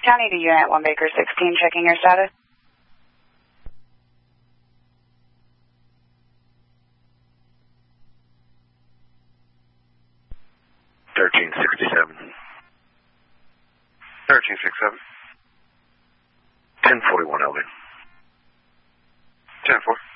County to Unit 1 Baker 16, checking your status. $1367. 1367. 1041 LV. 10-4.